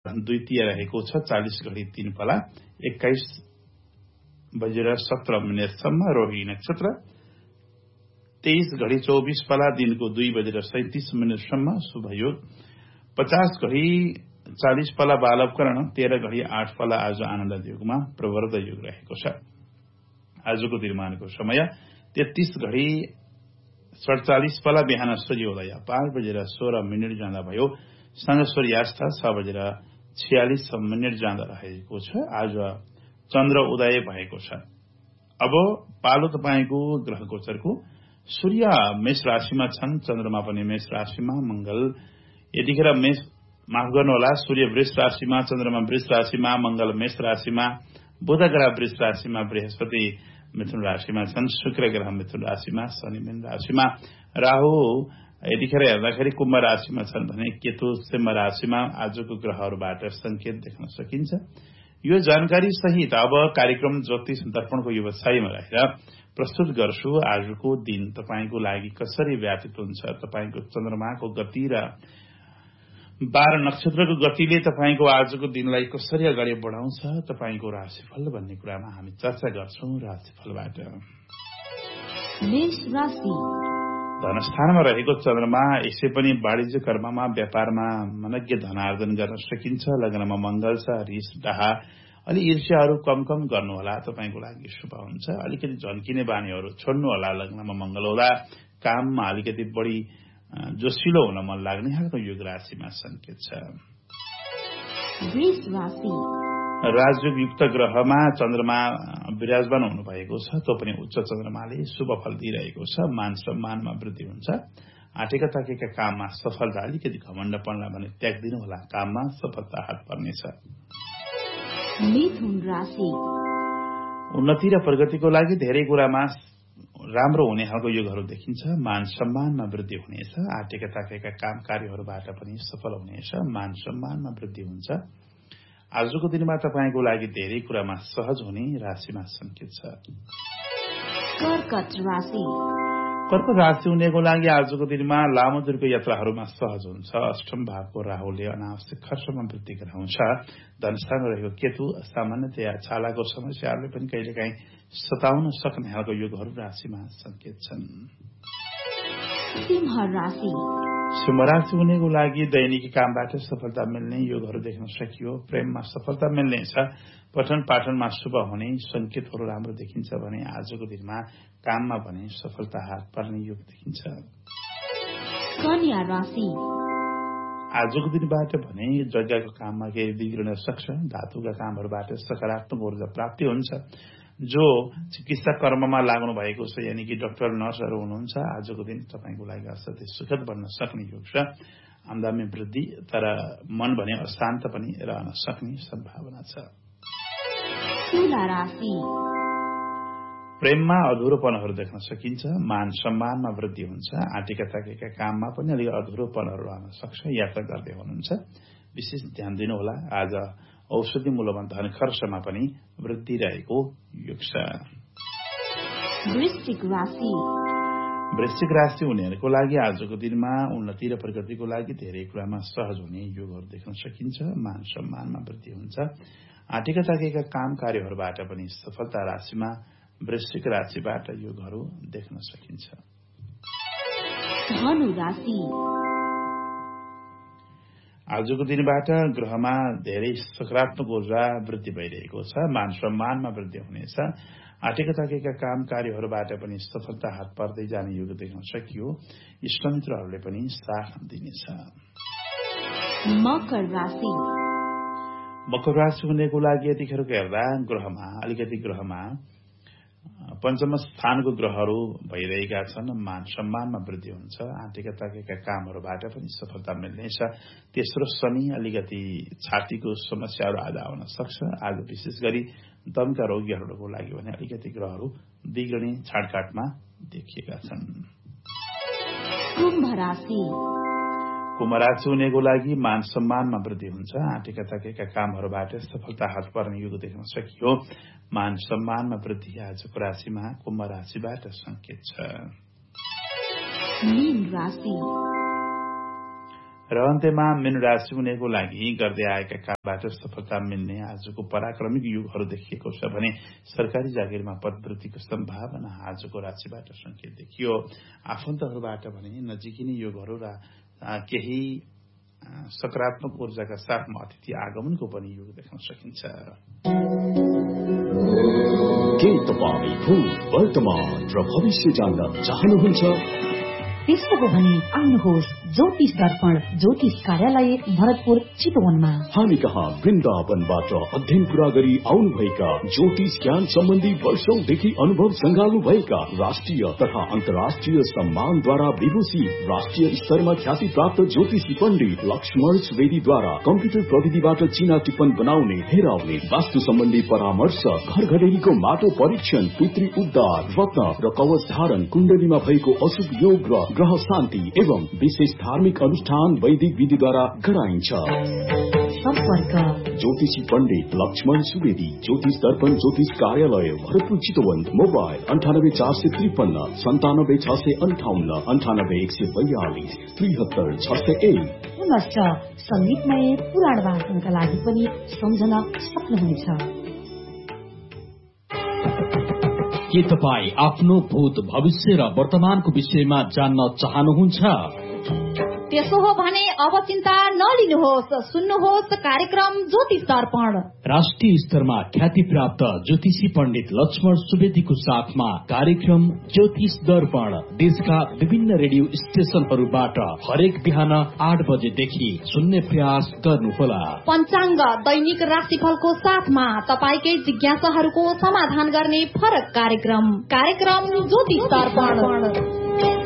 द्वितीय रहेको छ 40 घडी 3 पला 21 बजेर 17 मिनेटसम्म। रोहिणी नक्षत्र 23 घडी 24 पला दिनको 2 बजेर 37 मिनेटसम्म शुभ योग। 50 घडी 40 पला बालवकरण 13 घडी 8 पला आज आनन्द योगमा प्रवर्ध योग रहेको छ। आजको दिनमानको समय 33 घडी 47 पला बिहान सूर्योदय 5 बजेर 16 मिनेट जाँदा भयो। साँझ सूर्यास्त 6 बजेर 46 मिनेट जाँदा रहेको छ। आज चन्द्र उदय भएको छ। अब पालो तपाईको ग्रह गोचरको। सूर्य मेष राशिमा छन्, चन्द्रमा पनि मेष राशिमा, मंगल यतिखेर माफ गर्नुहोला, सूर्य वृष राशिमा, चन्द्रमा वृष राशिमा, मंगल मेष राशिमा, बुध ग्रह वृष राशिमा, बृहस्पति मिथुन राशिमा छन्, शुक्र ग्रह मिथुन राशिमा, शनि मीन राशिमा, राहु यतिखेर हेर्दाखेरि कुम्भ राशिमा छन् भने केतु सिंह राशिमा। आजको ग्रहहरूबाट संकेत देख्न सकिन्छ। यो जानकारी सहित अब कार्यक्रम ज्योतिष दर्पणको व्यवसायमा रहेर प्रस्तुत गर्छु। आजको दिन तपाईको लागि कसरी व्यतीत हुन्छ, तपाईको चन्द्रमाको गति र 12 नक्षत्रको गतिले तपाईको आजको दिनलाई कसरी अगाडि बढाउँछ, तपाईको राशिफल भन्ने कुरामा हामी चर्चा गर्छौं। राशिफलबाट मेष राशि धनस्थानमा रहेको चन्द्रमा यसै पनि वाणिज्य कर्ममा व्यापारमा मनज्ञ धनार्जन गर्न सकिन्छ। लग्नमा मंगल छ, रिस डाहा अलि ईर्ष्याहरू कम गर्नुहोला, तपाईको लागि शुभ हुन्छ। अलिकति झन्किने बानीहरू छोड्नुहोला। लग्नमा मंगल हुँदा काममा अलिकति बढी जोसिलो हुन मन लाग्ने खालको योग राशिमा संकेत छ। वृष राशि राजयोगयुक्त ग्रहमा चन्द्रमा विराजमान हुनुभएको छ। त्यो पनि उच्च चन्द्रमाले शुभ फल दिइरहेको छ। मान सम्मानमा वृद्धि हुन्छ। आँटेका ताकेका काममा सफलता, अलिकति घमण्डपनलाई भने त्याग्दिनु होला, काममा सफलता हात पर्नेछ। मिथुन राशि उन्नति र प्रगतिको लागि धेरै कुरामा राम्रो हुने खालको योगहरू देखिन्छ। मान सम्मानमा वृद्धि हुनेछ। आँटेका ताकेका काम कार्यहरूबाट पनि सफल हुनेछ। मान सम्मानमा वृद्धि हुन्छ। आजको दिनमा तपाईको लागि धेरै कुरामा सहज हुने राशिमा संकेत छ। कर्कट राशि कर्कट राशि हुनेको लागि आजको दिनमा लामो दूरको यात्राहरूमा सहज हुन्छ। अष्टम भावको राहुले अनावश्यक खर्चमा वृद्धि गराउँछ। धनस्थानमा रहेको केतु सामान्यतया छालाको समस्याहरूले पनि कहिलेकाहीँ सताउन सक्ने खालको योगहरू राशिमा संकेत छन्। सिंह राशि सिंह राशि हुनेको लागि दैनिकी कामबाट सफलता मिल्ने योगहरू देख्न सकियो। प्रेममा सफलता मिल्नेछ। पठन पाठनमा शुभ हुने संकेतहरू राम्रो देखिन्छ भने आजको दिनमा काममा भने सफलता हात पर्ने योग देखिन्छ। कन्या राशि आजको दिनबाट भने जग्गाको काममा केही बिग्रन सक्छ। धातुका कामहरूबाट सकारात्मक ऊर्जा प्राप्ति हुन्छ। जो चिकित्सा कर्ममा लाग्नु भएको छ, यानी कि डाक्टर नर्सहरू हुनुहुन्छ, आजको दिन तपाईको लागि असाध्यै सुखद बन्न सक्ने योग छ। आमदामी वृद्धि, तर मन भने अशान्त पनि रहन सक्ने सम्भावना छ। तुला राशि प्रेममा अधुरोपनहरू देख्न सकिन्छ। मान सम्मानमा वृद्धि हुन्छ। आँटेका ताकेका काममा पनि अलिक अधुरोपनहरू रहन सक्छ। यात्रा गर्दै हुनुहुन्छ, विशेष ध्यान दिनुहोला। आज औषधि मूल्यमा धन खर्चमा पनि वृद्धि रहेको योग छ। वृश्चिक राशि हुनेहरूको लागि आजको दिनमा उन्नति र प्रगतिको लागि धेरै कुरामा सहज हुने योगहरू देख्न सकिन्छ। मान सम्मानमा वृद्धि हुन्छ। आँटेका ताकेका काम कार्यहरूबाट पनि सफलता राशिमा वृश्चिक राशिबाट योगहरू देख्न सकिन्छ। धनु राशि आजको दिनबाट ग्रहमा धेरै सकारात्मक ऊर्जा वृद्धि भइरहेको छ। मान सम्मानमा वृद्धि हुनेछ। आँटेका ताकेका काम कार्यहरूबाट पनि सफलता हात पर्दै जाने योग देख्न सकियो। इष्टमित्रहरूले पनि साथ दिनेछ। मकर राशि हुनेको लागि यतिखेरको हेर्दा ग्रहमा पञ्चम स्थानको ग्रहहरू भइरहेका छन्। मान सम्मानमा वृद्धि हुन्छ। आँटेका ताकेका कामहरूबाट पनि सफलता मिल्नेछ। तेस्रो शनि अलिकति छातीको समस्याहरू आज आउन सक्छ। आज विशेष गरी दमका रोगीहरूको लागि भने अलिकति ग्रहहरू बिग्रने छाडकाटमा देखिएका छन्। कुम्भ राशि हुनेको लागि मान सम्मानमा वृद्धि हुन्छ। आँटेका ताकेका कामहरूबाट सफलता हात पर्ने योग देख्न सकियो। मान सम्मानमा वृद्धि आजको राशिमा कुम्भ राशिबाट संकेत छ। र अन्त्यमा मेनु राशि हुनेको लागि गर्दै आएका कामबाट सफलता मिल्ने आजको पराक्रमिक युगहरू देखिएको छ भने सरकारी जागिरमा पदवृद्धिको सम्भावना आजको राशिबाट संकेत देखियो। आफन्तहरूबाट भने नजिकिने योगहरू र केही सकारात्मक ऊर्जाका साथमा अतिथि आगमनको पनि योग देख्न सकिन्छ। के तपाईँ भूत वर्तमान र भविष्य जान्न चाहनुहुन्छ? त्यस्तो हो भने आउनुहोस् ज्योतिष दर्पण ज्योतिष कार्यालय भरतपुर चितवनमा। हामी कहाँ वृन्दावनबाट अध्ययन पूरा गरी आउनुभएका ज्योतिष ज्ञान सम्बन्धी वर्षौंदेखि अनुभव संगाल्नु भएका राष्ट्रिय तथा अन्तर्राष्ट्रिय सम्मानद्वारा विभूषित राष्ट्रिय स्तरमा ख्याति प्राप्त ज्योतिषी पण्डित लक्ष्मण सुवेदीद्वारा कम्प्युटर प्रविधिबाट चिना टिप्पण बनाउने, हेराउने, वास्तु सम्बन्धी परामर्श, घर घडेरीको माटो परीक्षण, पितृ उद्धार, रत्न र कवच धारण, कुण्डलीमा भएको अशुभ योग र ग्रह शान्ति एवं विशेष धार्मिक अनुष्ठान वैदिक विधिद्वारा गराइन्छ। सम्पर्क ज्योतिषी पण्डित लक्ष्मण सुवेदी, ज्योतिष दर्पण ज्योतिष कार्यालय भरतपुर चितवन। मोबाइल 984553 97658 98142 73601। पुनश्च संगीतमय पुराण वाचनका लागि पनि सम्झन सक्नुहुनेछ। के तपाईँ आफ्नो भूत भविष्य र वर्तमानको विषयमा जान्न चाहनुहुन्छ? त्यसो हो भने अब चिन्ता नलिनुहोस्, सुन्नुहोस् कार्यक्रम ज्योतिष दर्पण। राष्ट्रिय स्तरमा ख्याति प्राप्त ज्योतिषी पण्डित लक्ष्मण सुवेदीको साथमा कार्यक्रम ज्योतिष दर्पण देशका विभिन्न रेडियो स्टेशनहरूबाट हरेक बिहान 8 बजेदेखि सुन्ने प्रयास गर्नुहोला। पञ्चाङ्ग दैनिक राशिफलको साथमा तपाईकै जिज्ञासाहरूको समाधान गर्ने फरक कार्यक्रम ज्योतिष दर्पण।